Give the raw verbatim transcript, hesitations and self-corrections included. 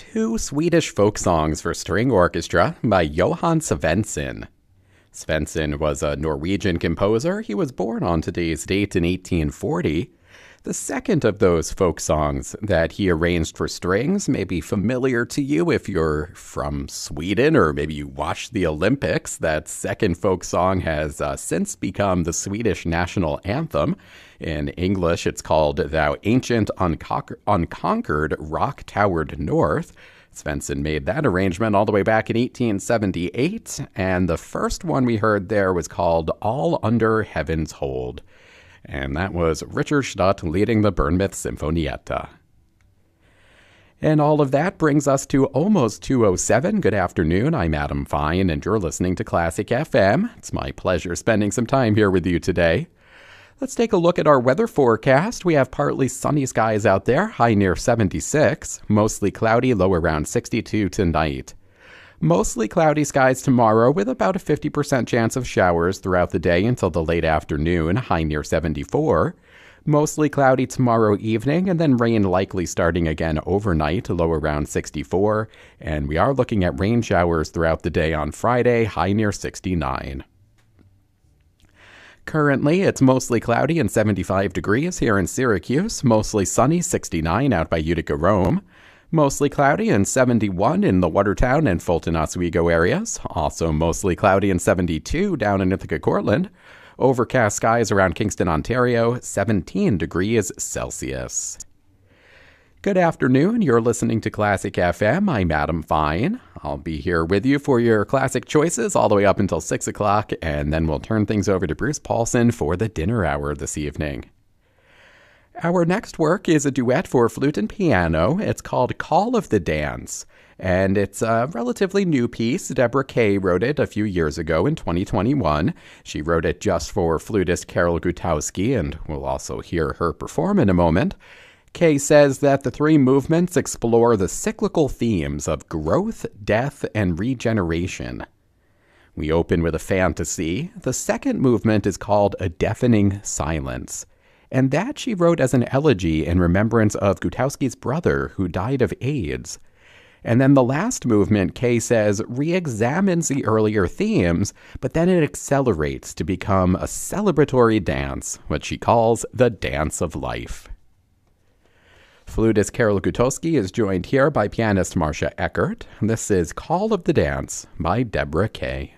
two Swedish folk songs for string orchestra by Johann Svensson. Svensson was a Norwegian composer. He was born on today's date in eighteen forty. The second of those folk songs that he arranged for strings may be familiar to you if you're from Sweden or maybe you watched the Olympics. That second folk song has uh, since become the Swedish national anthem. In English, it's called Thou Ancient Unconquer- Unconquered Rock-Towered North. Svensson made that arrangement all the way back in eighteen seventy-eight, and the first one we heard there was called All Under Heaven's Hold. And that was Richard Stutt leading the Bernmouth Sinfonietta. And all of that brings us to almost two oh seven. Good afternoon, I'm Adam Fine, and you're listening to Classic F M. It's my pleasure spending some time here with you today. Let's take a look at our weather forecast. We have partly sunny skies out there, high near seventy-six, mostly cloudy, low around sixty-two tonight. Mostly cloudy skies tomorrow with about a fifty percent chance of showers throughout the day until the late afternoon, high near seventy-four. Mostly cloudy tomorrow evening and then rain likely starting again overnight, low around sixty-four. And we are looking at rain showers throughout the day on Friday, high near sixty-nine. Currently, it's mostly cloudy and seventy-five degrees here in Syracuse, mostly sunny, sixty-nine out by Utica, Rome. Mostly cloudy and seventy-one in the Watertown and Fulton Oswego areas. Also mostly cloudy and seventy-two down in Ithaca, Cortland. Overcast skies around Kingston, Ontario, seventeen degrees Celsius. Good afternoon. You're listening to Classic F M. I'm Adam Fine. I'll be here with you for your classic choices all the way up until six o'clock, and then we'll turn things over to Bruce Paulson for the dinner hour this evening. Our next work is a duet for flute and piano. It's called Call of the Dance, and it's a relatively new piece. Deborah Kay wrote it a few years ago in twenty twenty-one. She wrote it just for flutist Karol Gutowski, and we'll also hear her perform in a moment. Kay says that the three movements explore the cyclical themes of growth, death, and regeneration. We open with a fantasy. The second movement is called A Deafening Silence. And that she wrote as an elegy in remembrance of Gutowski's brother who died of AIDS. And then the last movement, Kay says, re-examines the earlier themes, but then it accelerates to become a celebratory dance, what she calls the Dance of Life. Flutist Karol Gutowski is joined here by pianist Marcia Eckert. This is Call of the Dance by Deborah Kay.